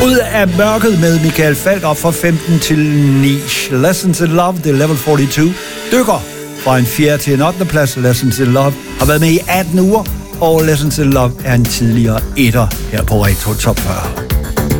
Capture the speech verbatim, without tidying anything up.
Ud af mørket med Michael Falk op fra femten til ni. Lessons in Love, det er level fireogfyrre. Dykker fra en fjerde til en ottende plads. Lessons in Love har været med i atten uger, og Lessons in Love er en tidligere etter her på Retro Top fyrre.